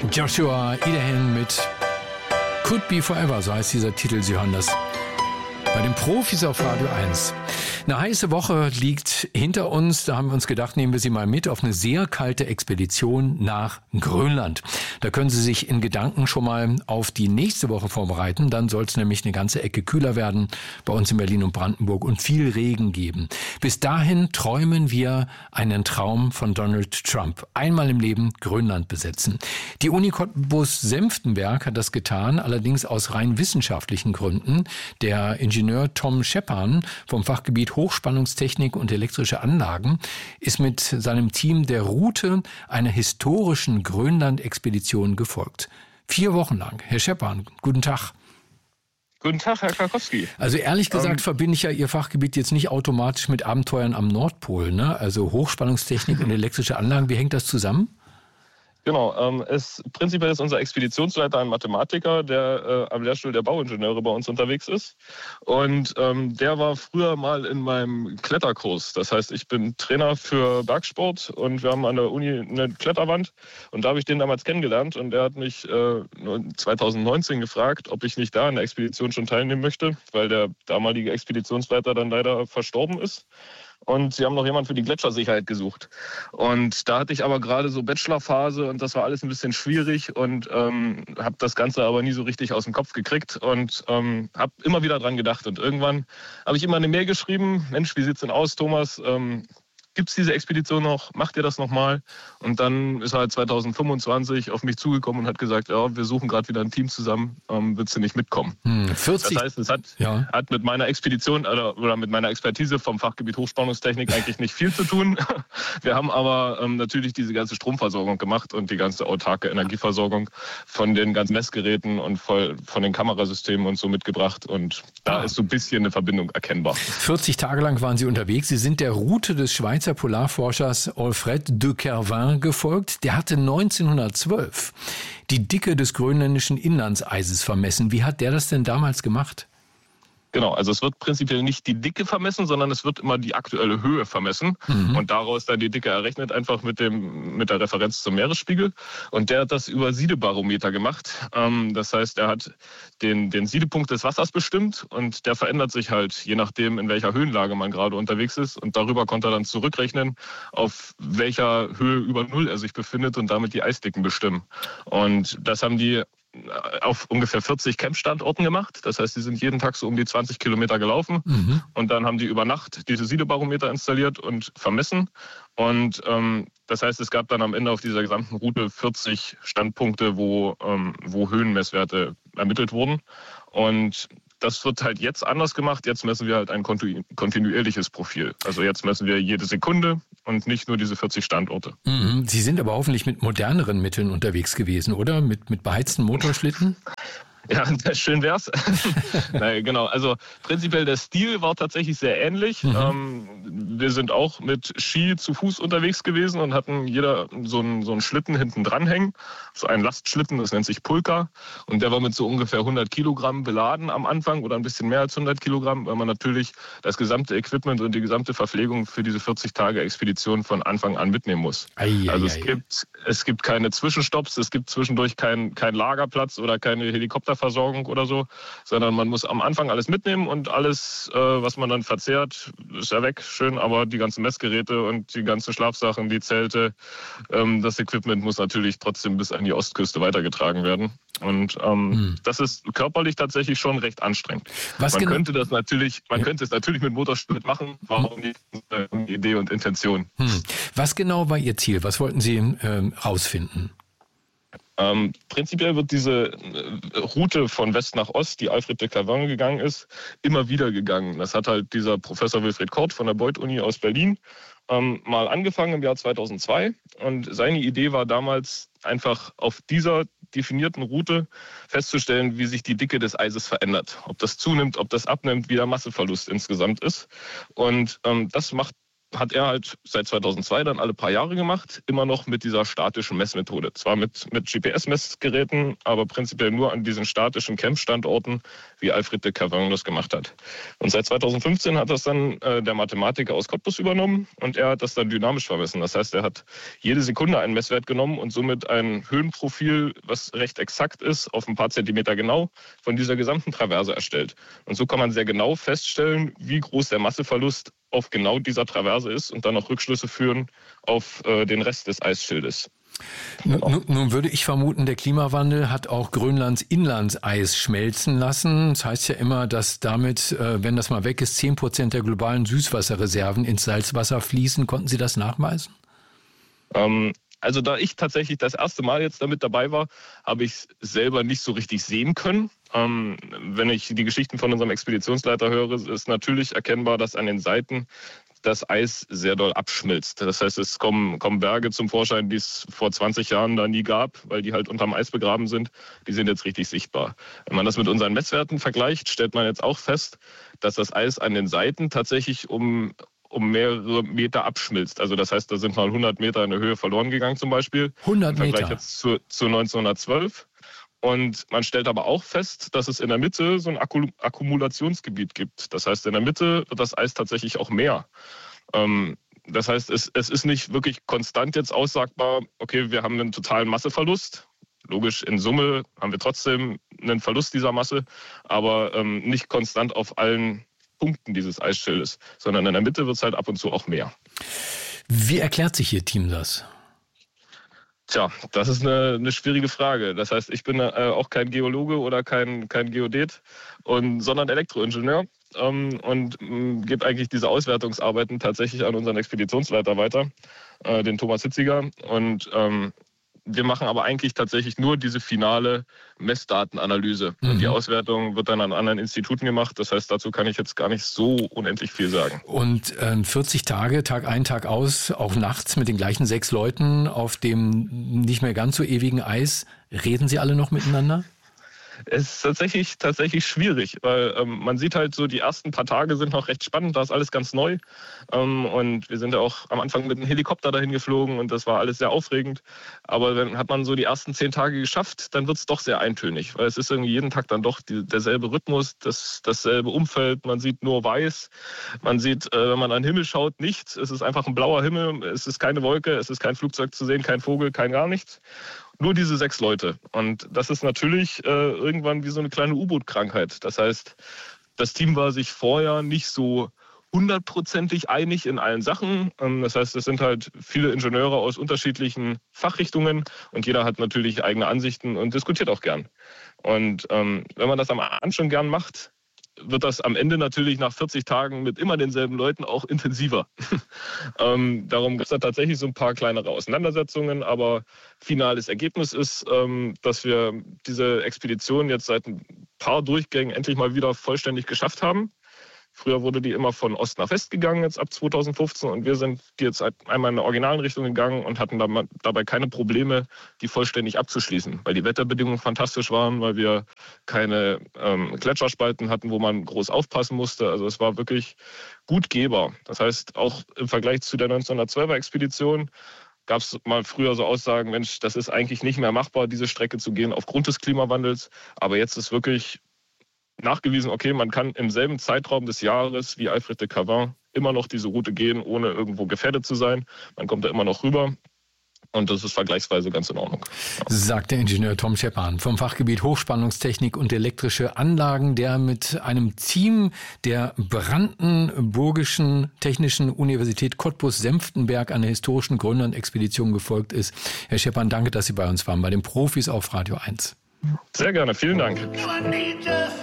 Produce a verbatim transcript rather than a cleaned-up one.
Joshua Idahan mit Could Be Forever, so heißt dieser Titel. Sie hören das bei den Profis auf Radio eins. Eine heiße Woche liegt hinter uns. Da haben wir uns gedacht, nehmen wir Sie mal mit auf eine sehr kalte Expedition nach Grönland. Da können Sie sich in Gedanken schon mal auf die nächste Woche vorbereiten. Dann soll es nämlich eine ganze Ecke kühler werden bei uns in Berlin und Brandenburg und viel Regen geben. Bis dahin träumen wir einen Traum von Donald Trump. Einmal im Leben Grönland besetzen. Die Uni Cottbus-Senftenberg hat das getan, allerdings aus rein wissenschaftlichen Gründen. Der Ingenieur Tom Scheppan vom Fachgebiet Hochspannungstechnik und elektrische Anlagen ist mit seinem Team der Route einer historischen Grönland-Expedition gefolgt. Vier Wochen lang. Herr Scheppan, guten Tag. Guten Tag, Herr Karkowski. Also ehrlich gesagt ähm, verbinde ich ja Ihr Fachgebiet jetzt nicht automatisch mit Abenteuern am Nordpol, ne? Also Hochspannungstechnik und elektrische Anlagen, wie hängt das zusammen? Genau, ähm, es, prinzipiell ist unser Expeditionsleiter ein Mathematiker, der äh, am Lehrstuhl der Bauingenieure bei uns unterwegs ist. Und ähm, der war früher mal in meinem Kletterkurs. Das heißt, ich bin Trainer für Bergsport und wir haben an der Uni eine Kletterwand. Und da habe ich den damals kennengelernt. Und der hat mich äh, zwanzig neunzehn gefragt, ob ich nicht da an der Expedition schon teilnehmen möchte, weil der damalige Expeditionsleiter dann leider verstorben ist. Und sie haben noch jemanden für die Gletschersicherheit gesucht. Und da hatte ich aber gerade so Bachelorphase und das war alles ein bisschen schwierig und ähm, habe das Ganze aber nie so richtig aus dem Kopf gekriegt und ähm, habe immer wieder dran gedacht. Und irgendwann habe ich immer eine Mail geschrieben, Mensch, wie sieht's denn aus, Thomas? Ähm, Gibt es diese Expedition noch? Macht ihr das nochmal? Und dann ist er halt zwanzig fünfundzwanzig auf mich zugekommen und hat gesagt, ja, wir suchen gerade wieder ein Team zusammen, ähm, willst du nicht mitkommen? Hm, vierzig Das heißt, es hat, ja. hat mit meiner Expedition oder, oder mit meiner Expertise vom Fachgebiet Hochspannungstechnik eigentlich nicht viel zu tun. Wir haben aber ähm, natürlich diese ganze Stromversorgung gemacht und die ganze autarke Energieversorgung von den ganzen Messgeräten und voll, von den Kamerasystemen und so mitgebracht. Und da ah. ist so ein bisschen eine Verbindung erkennbar. vierzig Tage lang waren Sie unterwegs. Sie sind der Route des Schweizer Polarforschers Alfred de Kervin gefolgt. Der hatte neunzehnhundertzwölf die Dicke des grönländischen Inlandseises vermessen. Wie hat der das denn damals gemacht? Genau, also es wird prinzipiell nicht die Dicke vermessen, sondern es wird immer die aktuelle Höhe vermessen mhm. und daraus dann die Dicke errechnet, einfach mit dem mit der Referenz zum Meeresspiegel. Und der hat das über Siedebarometer gemacht. Ähm, das heißt, er hat den, den Siedepunkt des Wassers bestimmt und der verändert sich halt, je nachdem, in welcher Höhenlage man gerade unterwegs ist. Und darüber konnte er dann zurückrechnen, auf welcher Höhe über Null er sich befindet und damit die Eisdicken bestimmen. Und das haben die auf ungefähr vierzig Campstandorten gemacht. Das heißt, die sind jeden Tag so um die zwanzig Kilometer gelaufen. Mhm. Und dann haben die über Nacht diese Siedebarometer installiert und vermessen. Und ähm, das heißt, es gab dann am Ende auf dieser gesamten Route vierzig Standpunkte, wo, ähm, wo Höhenmesswerte ermittelt wurden. Und das wird halt jetzt anders gemacht. Jetzt messen wir halt ein kontinuierliches Profil. Also jetzt messen wir jede Sekunde und nicht nur diese vierzig Standorte. Mhm. Sie sind aber hoffentlich mit moderneren Mitteln unterwegs gewesen, oder? Mit, mit beheizten Motorschlitten? Ja, schön wär's. Nein, genau. Also prinzipiell der Stil war tatsächlich sehr ähnlich. Mhm. Ähm, wir sind auch mit Ski zu Fuß unterwegs gewesen und hatten jeder so einen, so einen Schlitten hinten dranhängen. So einen Lastschlitten, das nennt sich Pulka. Und der war mit so ungefähr hundert Kilogramm beladen am Anfang oder ein bisschen mehr als hundert Kilogramm, weil man natürlich das gesamte Equipment und die gesamte Verpflegung für diese vierzig Tage Expedition von Anfang an mitnehmen muss. Ei, also ei, es, ei. Gibt, es gibt keine Zwischenstopps, es gibt zwischendurch keinen kein Lagerplatz oder keine Helikopter Versorgung oder so, sondern man muss am Anfang alles mitnehmen und alles, äh, was man dann verzehrt, ist ja weg, schön, aber die ganzen Messgeräte und die ganzen Schlafsachen, die Zelte, ähm, das Equipment muss natürlich trotzdem bis an die Ostküste weitergetragen werden. Und ähm, hm. das ist körperlich tatsächlich schon recht anstrengend. Was man genau? könnte das natürlich, man ja. könnte es natürlich mit Motorsport machen, warum nicht äh, Idee und Intention. Hm. Was genau war Ihr Ziel? Was wollten Sie ähm, rausfinden? Ähm, prinzipiell wird diese äh, Route von West nach Ost, die Alfred de Kervin gegangen ist, immer wieder gegangen. Das hat halt dieser Professor Wilfried Kort von der Beuth-Uni aus Berlin ähm, mal angefangen im Jahr zweitausendzwei. Und seine Idee war damals einfach auf dieser definierten Route festzustellen, wie sich die Dicke des Eises verändert. Ob das zunimmt, ob das abnimmt, wie der Masseverlust insgesamt ist. Und ähm, das macht hat er halt seit zweitausendzwei dann alle paar Jahre gemacht, immer noch mit dieser statischen Messmethode. Zwar mit, mit G P S-Messgeräten, aber prinzipiell nur an diesen statischen Campstandorten, wie Alfred de Cavin das gemacht hat. Und seit zweitausendfünfzehn hat das dann äh, der Mathematiker aus Cottbus übernommen und er hat das dann dynamisch vermessen. Das heißt, er hat jede Sekunde einen Messwert genommen und somit ein Höhenprofil, was recht exakt ist, auf ein paar Zentimeter genau, von dieser gesamten Traverse erstellt. Und so kann man sehr genau feststellen, wie groß der Masseverlust auf genau dieser Traverse ist und dann auch Rückschlüsse führen auf äh, den Rest des Eisschildes. Nun, nun würde ich vermuten, der Klimawandel hat auch Grönlands Inlandseis schmelzen lassen. Das heißt ja immer, dass damit, äh, wenn das mal weg ist, zehn Prozent der globalen Süßwasserreserven ins Salzwasser fließen. Konnten Sie das nachweisen? Ähm, also da ich tatsächlich das erste Mal jetzt damit dabei war, habe ich es selber nicht so richtig sehen können. Ähm, wenn ich die Geschichten von unserem Expeditionsleiter höre, ist natürlich erkennbar, dass an den Seiten das Eis sehr doll abschmilzt. Das heißt, es kommen, kommen Berge zum Vorschein, die es vor zwanzig Jahren da nie gab, weil die halt unterm Eis begraben sind. Die sind jetzt richtig sichtbar. Wenn man das mit unseren Messwerten vergleicht, stellt man jetzt auch fest, dass das Eis an den Seiten tatsächlich um um mehrere Meter abschmilzt. Also das heißt, da sind mal hundert Meter in der Höhe verloren gegangen zum Beispiel. hundert Meter? Im Vergleich jetzt zu, zu neunzehnhundertzwölf. Und man stellt aber auch fest, dass es in der Mitte so ein Akkumulationsgebiet gibt. Das heißt, in der Mitte wird das Eis tatsächlich auch mehr. Ähm, das heißt, es, es ist nicht wirklich konstant jetzt aussagbar, okay, wir haben einen totalen Masseverlust. Logisch, in Summe haben wir trotzdem einen Verlust dieser Masse, aber ähm, nicht konstant auf allen Punkten dieses Eisschildes, sondern in der Mitte wird es halt ab und zu auch mehr. Wie erklärt sich Ihr Team das? Tja, das ist eine, eine schwierige Frage. Das heißt, ich bin äh, auch kein Geologe oder kein, kein Geodet, und, sondern Elektroingenieur ähm, und äh, gebe eigentlich diese Auswertungsarbeiten tatsächlich an unseren Expeditionsleiter weiter, äh, den Thomas Hitziger. Und ähm, wir machen aber eigentlich tatsächlich nur diese finale Messdatenanalyse. Mhm. Und die Auswertung wird dann an anderen Instituten gemacht. Das heißt, dazu kann ich jetzt gar nicht so unendlich viel sagen. Und äh, vierzig Tage, Tag ein, Tag aus, auch nachts mit den gleichen sechs Leuten auf dem nicht mehr ganz so ewigen Eis. Reden Sie alle noch miteinander? Es ist tatsächlich, tatsächlich schwierig, weil ähm, man sieht halt so, die ersten paar Tage sind noch recht spannend, da ist alles ganz neu. Ähm, und wir sind ja auch am Anfang mit einem Helikopter dahin geflogen und das war alles sehr aufregend. Aber dann hat man so die ersten zehn Tage geschafft, dann wird es doch sehr eintönig, weil es ist irgendwie jeden Tag dann doch die, derselbe Rhythmus, das, dasselbe Umfeld. Man sieht nur weiß, man sieht, äh, wenn man an den Himmel schaut, nichts. Es ist einfach ein blauer Himmel, es ist keine Wolke, es ist kein Flugzeug zu sehen, kein Vogel, kein gar nichts. Nur diese sechs Leute. Und das ist natürlich äh, irgendwann wie so eine kleine U-Boot-Krankheit. Das heißt, das Team war sich vorher nicht so hundertprozentig einig in allen Sachen. Das heißt, es sind halt viele Ingenieure aus unterschiedlichen Fachrichtungen und jeder hat natürlich eigene Ansichten und diskutiert auch gern. Und ähm, wenn man das am Anfang schon gern macht, wird das am Ende natürlich nach vierzig Tagen mit immer denselben Leuten auch intensiver. ähm, darum gibt es da tatsächlich so ein paar kleinere Auseinandersetzungen, aber finales Ergebnis ist, ähm, dass wir diese Expedition jetzt seit ein paar Durchgängen endlich mal wieder vollständig geschafft haben. Früher wurde die immer von Ost nach West gegangen, jetzt ab zweitausendfünfzehn. Und wir sind die jetzt einmal in der originalen Richtung gegangen und hatten dabei keine Probleme, die vollständig abzuschließen. Weil die Wetterbedingungen fantastisch waren, weil wir keine ähm, Gletscherspalten hatten, wo man groß aufpassen musste. Also es war wirklich gut gehbar. Das heißt, auch im Vergleich zu der neunzehnhundertzwölfer Expedition gab es mal früher so Aussagen, Mensch, das ist eigentlich nicht mehr machbar, diese Strecke zu gehen aufgrund des Klimawandels. Aber jetzt ist wirklich nachgewiesen, okay, man kann im selben Zeitraum des Jahres wie Alfred de Cavin immer noch diese Route gehen, ohne irgendwo gefährdet zu sein. Man kommt da immer noch rüber. Und das ist vergleichsweise ganz in Ordnung. Ja. Sagt der Ingenieur Tom Scheppan vom Fachgebiet Hochspannungstechnik und elektrische Anlagen, der mit einem Team der Brandenburgischen Technischen Universität Cottbus-Senftenberg an der historischen Grönland-Expedition gefolgt ist. Herr Scheppan, danke, dass Sie bei uns waren, bei den Profis auf Radio eins. Sehr gerne, vielen Dank.